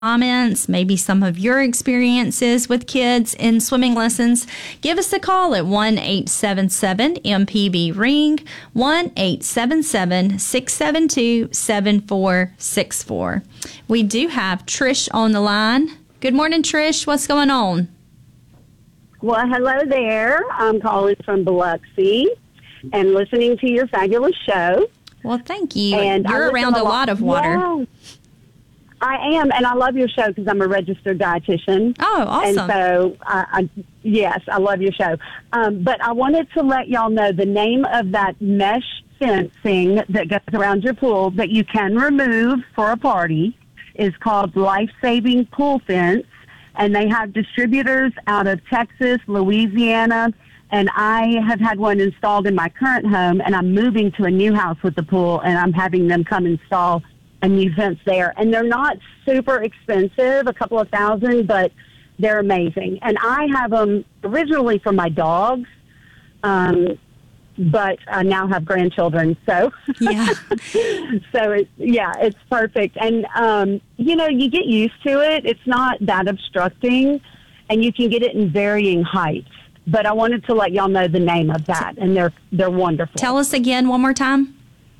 comments, maybe some of your experiences with kids in swimming lessons, give us a call at 1-877-MPB-RING, 1-877-672-7464. We do have Trish on the line. Good morning, Trish. What's going on? Well, hello there. I'm calling from Biloxi and listening to your fabulous show. Well, thank you. And you're around a lot of water. Yeah, I am, and I love your show because I'm a registered dietitian. Oh, awesome. And so, yes, I love your show. But I wanted to let y'all know the name of that mesh fencing that goes around your pool that you can remove for a party is called Life Saving Pool Fence. And they have distributors out of Texas, Louisiana, and I have had one installed in my current home, and I'm moving to a new house with the pool, and I'm having them come install a new fence there. And they're not super expensive, a couple of $1,000, but they're amazing. And I have them originally for my dogs, but I now have grandchildren, so yeah. It's perfect. And you get used to it. It's not that obstructing, and you can get it in varying heights. But I wanted to let y'all know the name of that, and they're wonderful. Tell us again one more time.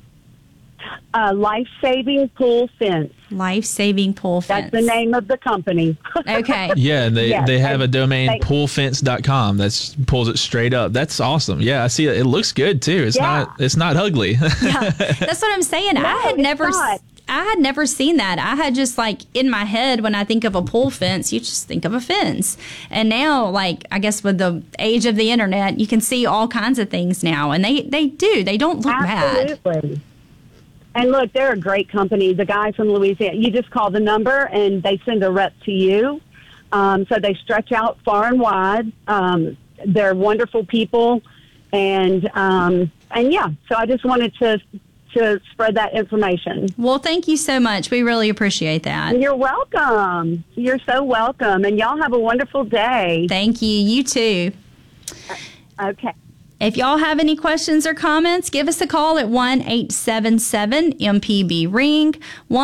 Life Saving Pool Fence. Life Saving Pool Fence. That's the name of the company. Okay. Yeah, and they have a domain, poolfence.com. That pulls it straight up. That's awesome. Yeah, I see it. It looks good too. It's not ugly. Yeah, that's what I'm saying. No, I had never seen that. I had just in my head, when I think of a pool fence, you just think of a fence. And now, I guess with the age of the internet, you can see all kinds of things now. And they don't look bad. Absolutely. And look, they're a great company. The guy from Louisiana, you just call the number and they send a rep to you. So they stretch out far and wide. They're wonderful people. And so I just wanted to spread that information. Well, thank you so much. We really appreciate that. You're welcome. You're so welcome. And y'all have a wonderful day. Thank you. You too. Okay. If y'all have any questions or comments, give us a call at 1-877-MPB-RING,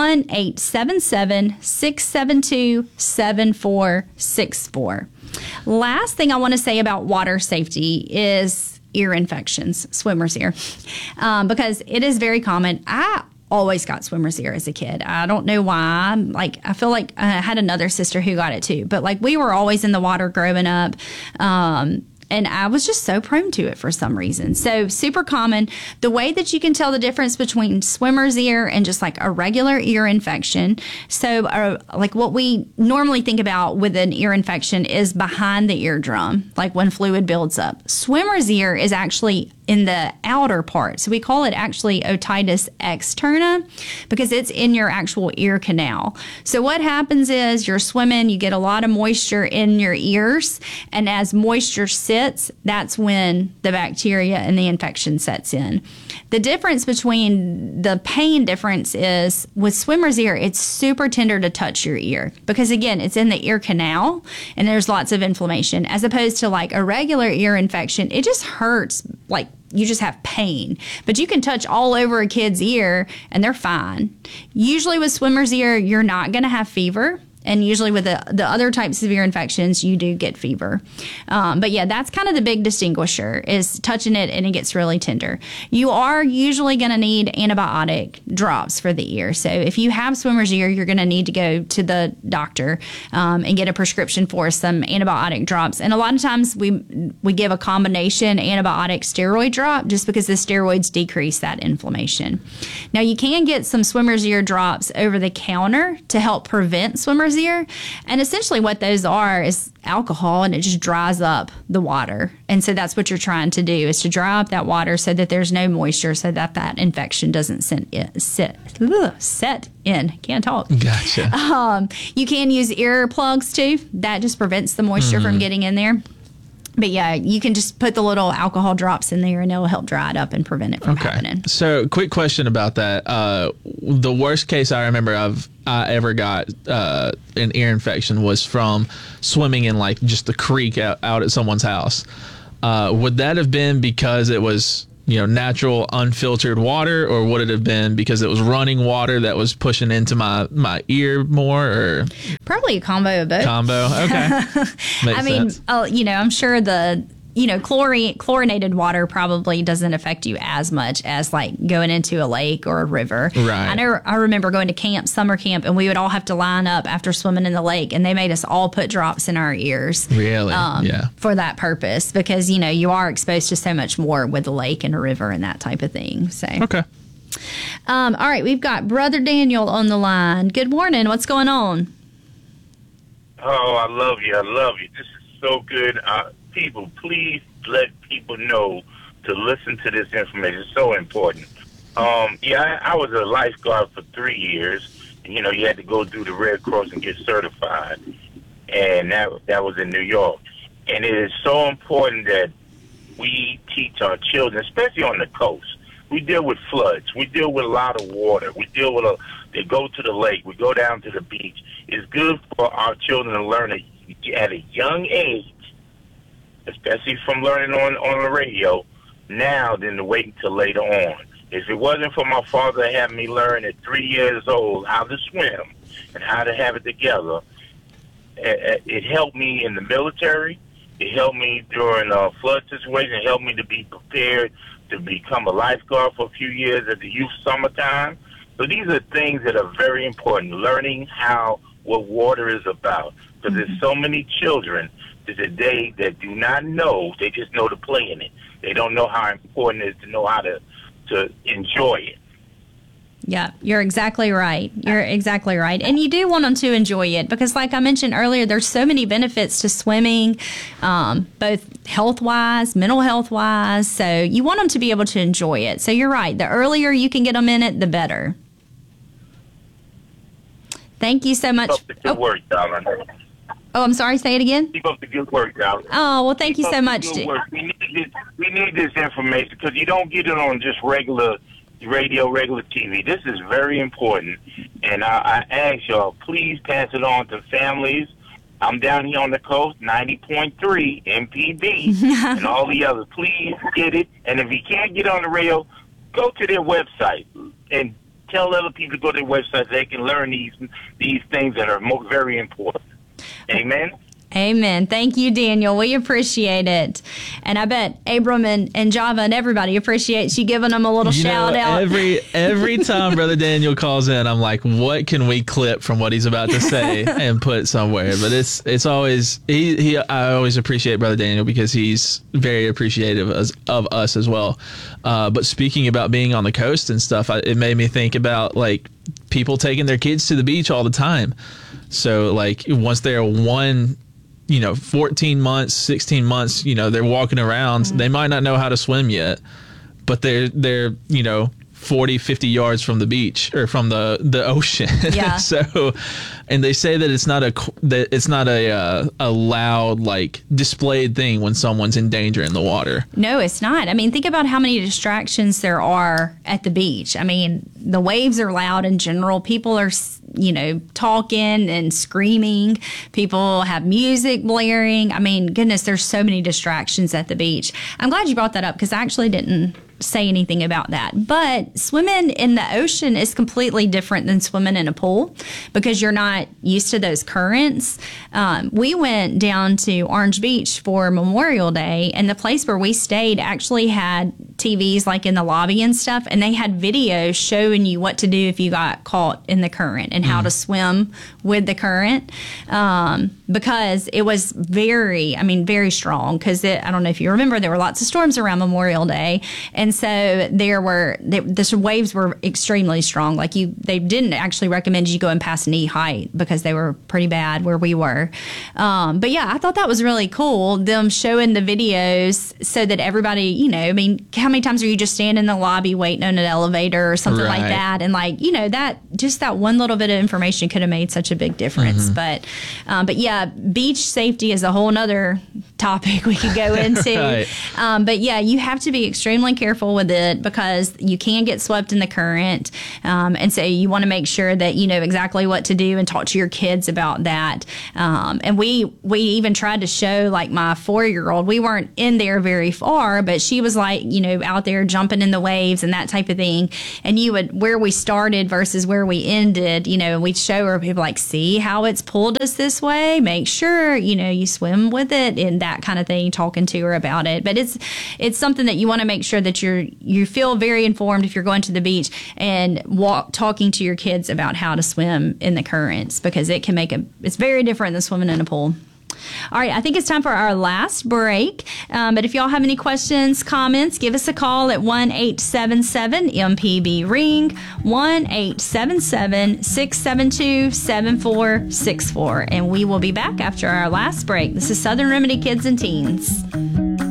1-877-672-7464. Last thing I want to say about water safety is ear infections, swimmer's ear, because it is very common. I always got swimmer's ear as a kid. I don't know why. I feel like I had another sister who got it too, but we were always in the water growing up. And I was just so prone to it for some reason. So super common. The way that you can tell the difference between swimmer's ear and just a regular ear infection. So what we normally think about with an ear infection is behind the eardrum, when fluid builds up. Swimmer's ear is actually in the outer part. So we call it actually otitis externa because it's in your actual ear canal. So what happens is you're swimming, you get a lot of moisture in your ears, and as moisture sits, that's when the bacteria and the infection sets in. The difference between the pain difference is with swimmer's ear, it's super tender to touch your ear because again, it's in the ear canal and there's lots of inflammation, as opposed to a regular ear infection. It just hurts, you just have pain, but you can touch all over a kid's ear and they're fine. Usually with swimmer's ear, you're not going to have fever. And usually with the other types of ear infections, you do get fever. But yeah, that's kind of the big distinguisher is touching it and it gets really tender. You are usually going to need antibiotic drops for the ear. So if you have swimmer's ear, you're going to need to go to the doctor and get a prescription for some antibiotic drops. And a lot of times we give a combination antibiotic steroid drop just because the steroids decrease that inflammation. Now you can get some swimmer's ear drops over the counter to help prevent swimmer's ear. And essentially what those are is alcohol, and it just dries up the water. And so that's what you're trying to do, is to dry up that water so that there's no moisture, so that that infection doesn't set in. Can't talk. Gotcha. You can use ear plugs too. That just prevents the moisture from getting in there. But yeah, you can just put the little alcohol drops in there and it'll help dry it up and prevent it from happening. So quick question about that. The worst case I remember I ever got an ear infection was from swimming in just the creek out at someone's house. Would that have been because it was natural unfiltered water, or would it have been because it was running water that was pushing into my ear more, or probably a combo of both? Combo, okay. Makes sense. I'm sure the chlorinated water probably doesn't affect you as much as like going into a lake or a river. Right. I remember going to summer camp, and we would all have to line up after swimming in the lake, and they made us all put drops in our ears. Really? Yeah. For that purpose, because you are exposed to so much more with a lake and a river and that type of thing. So okay. All right, we've got Brother Daniel on the line. Good morning. What's going on? Oh, I love you. I love you. This is so good. People, please let people know to listen to this information. It's so important. I was a lifeguard for 3 years. And, you had to go through the Red Cross and get certified. And that was in New York. And it is so important that we teach our children, especially on the coast. We deal with floods. We deal with a lot of water. We deal with they go to the lake. We go down to the beach. It's good for our children to learn at a young age, especially from learning on the radio now than to wait until later on. If it wasn't for my father having me learn at 3 years old how to swim and how to have it together, it helped me in the military. It helped me during flood situations. It helped me to be prepared to become a lifeguard for a few years at the youth summertime. So these are things that are very important, learning what water is about. Because there's so many children today that do not know. They just know to play in it. They don't know how important it is to know how to enjoy it. Yeah, you're exactly right. You're exactly right. And you do want them to enjoy it because, like I mentioned earlier, there's so many benefits to swimming, both health-wise, mental health-wise. So you want them to be able to enjoy it. So you're right. The earlier you can get them in it, the better. Thank you so much. Keep up the good work, darling. Oh, I'm sorry. Say it again. Keep up the good work, darling. Oh, well, thank you so much. We need this information because you don't get it on just regular radio, regular TV. This is very important. And I ask y'all, please pass it on to families. I'm down here on the coast, 90.3 MPB, and all the others. Please get it. And if you can't get on the radio, go to their website and tell other people to go to their website so they can learn these things that are very important. Amen. Amen. Thank you, Daniel. We appreciate it. And I bet Abram and Java and everybody appreciates you giving them a little shout out. Every time Brother Daniel calls in, I'm like, what can we clip from what he's about to say and put somewhere? But it's always, I always appreciate Brother Daniel because he's very appreciative of us as well. But speaking about being on the coast and stuff, it made me think about like people taking their kids to the beach all the time. So like once they're 14 months, 16 months, they're walking around. Mm-hmm. They might not know how to swim yet, but they're 40, 50 yards from the beach or from the ocean. Yeah. So, and they say that it's not a loud, like displayed thing when someone's in danger in the water. No, it's not. I mean, think about how many distractions there are at the beach. I mean, the waves are loud in general. People are, talking and screaming. People have music blaring. I mean, goodness, there's so many distractions at the beach. I'm glad you brought that up because I actually didn't say anything about that. But swimming in the ocean is completely different than swimming in a pool because you're not used to those currents. We went down to Orange Beach for Memorial Day, and the place where we stayed actually had TVs like in the lobby and stuff, and they had videos showing you what to do if you got caught in the current and how to swim with the current, because it was very strong because I don't know if you remember, there were lots of storms around Memorial Day, and so the waves were extremely strong. Like they didn't actually recommend you going past knee height because they were pretty bad where we were. But yeah, I thought that was really cool, them showing the videos so that everybody, how many times are you just standing in the lobby waiting on an elevator or something like that? And that one little bit of information could have made such a big difference. Mm-hmm. But yeah, beach safety is a whole nother topic we could go into. Right. But yeah, you have to be extremely careful careful with it because you can get swept in the current. And so you want to make sure that you know exactly what to do and talk to your kids about that. And we even tried to show, like, my 4-year-old, we weren't in there very far, but she was like, you know, out there jumping in the waves and that type of thing. And you would, where we started versus where we ended, you know, and we'd show her, people like, see how it's pulled us this way? Make sure, you know, you swim with it and that kind of thing, talking to her about it. But it's something that you want to make sure that you feel very informed if you're going to the beach and talking to your kids about how to swim in the currents, because it can it's very different than swimming in a pool. All right, I think it's time for our last break. But if y'all have any questions, comments, give us a call at 1-877-MPB-RING, 1-877-672-7464. And we will be back after our last break. This is Southern Remedy Kids and Teens.